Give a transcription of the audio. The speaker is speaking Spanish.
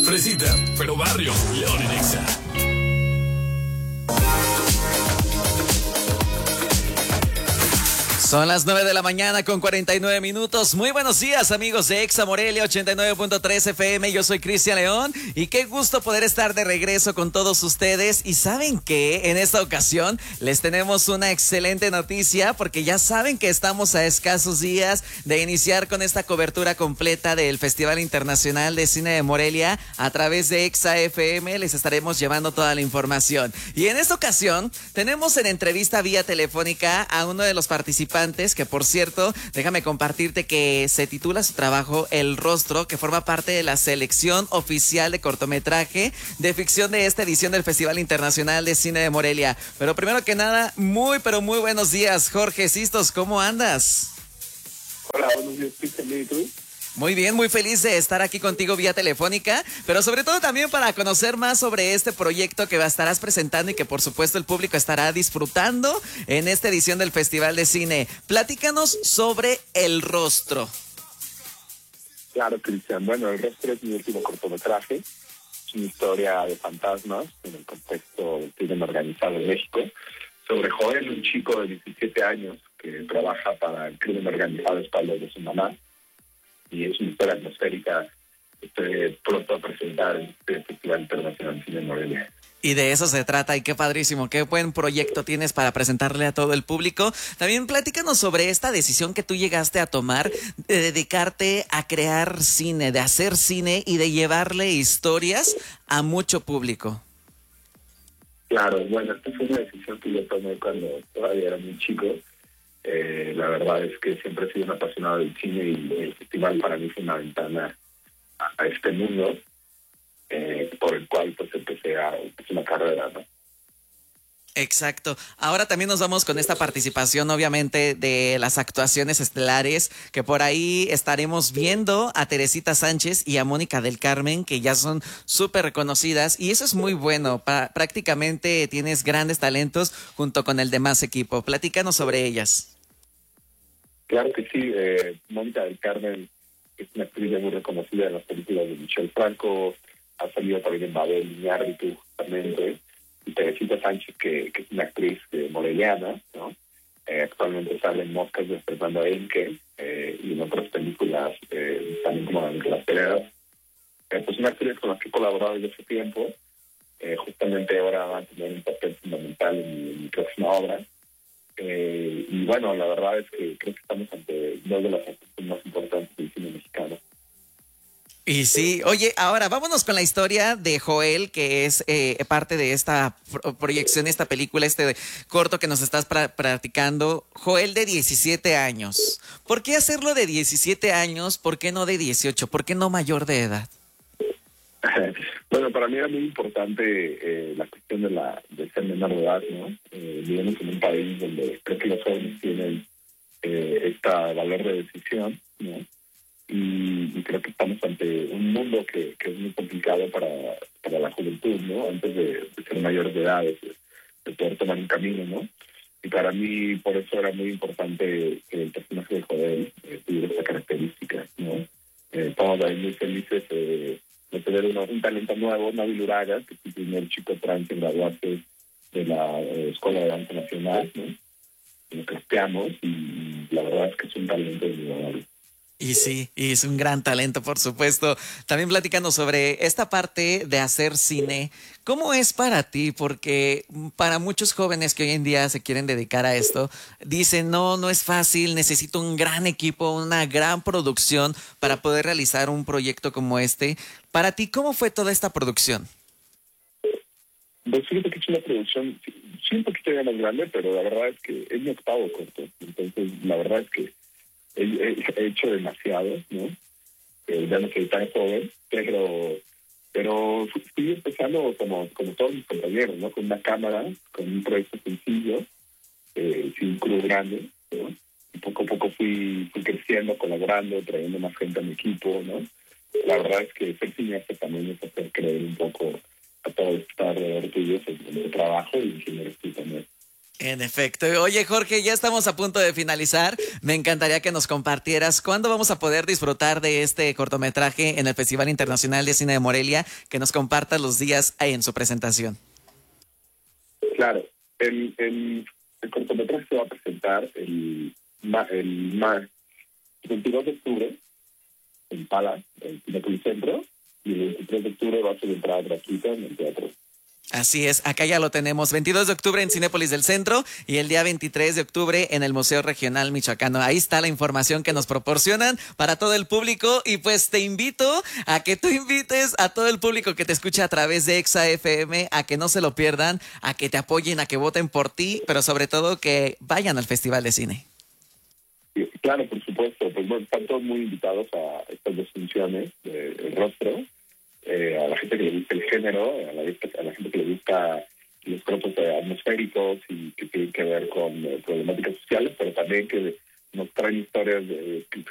Fresita, pero barrio, León y Nexa. Son las 9 de la mañana con 49 minutos. Muy buenos días, amigos de Exa Morelia 89.3 FM. Yo soy Cristian León y qué gusto poder estar de regreso con todos ustedes. Y ¿saben qué? En esta ocasión les tenemos una excelente noticia porque ya saben que estamos a escasos días de iniciar con esta cobertura completa del Festival Internacional de Cine de Morelia. A través de Exa FM les estaremos llevando toda la información. Y en esta ocasión tenemos en entrevista vía telefónica a uno de los participantes que, por cierto, déjame compartirte que se titula su trabajo El Rostro, que forma parte de la selección oficial de cortometraje de ficción de esta edición del Festival Internacional de Cine de Morelia. Pero primero que nada, pero muy buenos días, Jorge Sistos, ¿cómo andas? Hola, buenos días, Cristian, ¿y tú? Muy bien, muy feliz de estar aquí contigo vía telefónica, pero sobre todo también para conocer más sobre este proyecto que estarás presentando y que por supuesto el público estará disfrutando en esta edición del Festival de Cine. Platícanos sobre El Rostro. Claro, Cristian. Bueno, El Rostro es mi último cortometraje. Es una historia de fantasmas en el contexto del crimen organizado en México, sobre Joel, un chico de 17 años que trabaja para el crimen organizado a espaldas de su mamá. Y es una historia atmosférica que estoy pronto a presentar en este Festival Internacional de Cine de Morelia. Y de eso se trata, y qué padrísimo, qué buen proyecto tienes para presentarle a todo el público. También platícanos sobre esta decisión que tú llegaste a tomar de dedicarte a crear cine, de hacer cine y de llevarle historias a mucho público. Claro, bueno, esta fue una decisión que yo tomé cuando todavía era muy chico. La verdad es que siempre he sido un apasionado del cine y el festival para mí fue una ventana a este mundo por el cual pues empecé una carrera, ¿no? Exacto. Ahora también nos vamos con esta participación, obviamente, de las actuaciones estelares, que por ahí estaremos viendo a Teresita Sánchez y a Mónica del Carmen, que ya son súper reconocidas, y eso es muy bueno. Prácticamente tienes grandes talentos junto con el demás equipo. Platícanos sobre ellas. Claro que sí. Mónica del Carmen es una actriz muy reconocida en las películas de Michel Franco, ha salido también en Babel, Iñárritu, justamente. Y Teresita Sánchez, que es una actriz moreliana, ¿no? Actualmente sale en Moscas de Fernando Enque y en otras películas también como Las Peleas. Pues una actriz con la que he colaborado desde hace tiempo. Justamente ahora va a tener un papel fundamental en mi próxima obra. Y bueno, la verdad es que creo que estamos ante dos de las actrices más importantes del cine mexicano. Y sí, oye, ahora vámonos con la historia de Joel, que es parte de esta proyección, esta película, este corto que nos estás practicando. Joel de 17 años. ¿Por qué hacerlo de 17 años? ¿Por qué no de 18? ¿Por qué no mayor de edad? Bueno, para mí era muy importante la cuestión de ser menor de edad, ¿no? Vivimos en un país donde creo que los jóvenes tienen este valor de decisión, ¿no? Y creo que estamos ante un mundo que es muy complicado para la juventud, ¿no? Antes de ser mayores de edad, de poder tomar un camino, ¿no? Y para mí, por eso era muy importante que el personaje de Joel tuviera esta característica, ¿no? Estamos ahí muy felices de tener un talento nuevo, Nabil Uraga, que es el primer chico trans en graduarse de la Escuela de Danza Nacional, ¿no? Lo casteamos y la verdad es que es un talento inigualable. Y sí, y es un gran talento, por supuesto. También platicando sobre esta parte de hacer cine. ¿Cómo es para ti? Porque para muchos jóvenes que hoy en día se quieren dedicar a esto, dicen, no es fácil, necesito un gran equipo, una gran producción para poder realizar un proyecto como este. Para ti, ¿cómo fue toda esta producción? Pues fíjate que es una producción, sí un poquito ya más grande, pero la verdad es que es mi octavo corto. Entonces, la verdad es que he hecho demasiado, ¿no? Ya no soy tan joven, pero fui empezando como todos mis compañeros, ¿no? Con una cámara, con un proyecto sencillo, sin un crew grande, ¿no? Y poco a poco fui creciendo, colaborando, trayendo más gente a mi equipo, ¿no? La verdad es que ser cineasta también es hacer creer un poco a todo estar orgulloso de tu trabajo y quién eres tú también. En efecto. Oye, Jorge, ya estamos a punto de finalizar. Me encantaría que nos compartieras cuándo vamos a poder disfrutar de este cortometraje en el Festival Internacional de Cine de Morelia, que nos compartas los días en su presentación. Claro, el cortometraje se va a presentar el 22 de octubre en Pala, en Cinépolis Centro, y el 23 de octubre va a ser entrada gratuita en el teatro. Así es, acá ya lo tenemos. 22 de octubre en Cinépolis del Centro y el día 23 de octubre en el Museo Regional Michoacano. Ahí está la información que nos proporcionan para todo el público y pues te invito a que tú invites a todo el público que te escucha a través de Exa FM a que no se lo pierdan, a que te apoyen, a que voten por ti, pero sobre todo que vayan al Festival de Cine. Claro, por supuesto. Pues bueno, están todos muy invitados a estas dos funciones de El Rostro. A la gente que le gusta el género, a la gente que le gusta los cortos atmosféricos y que tienen que ver con problemáticas sociales, pero también que nos traen historias que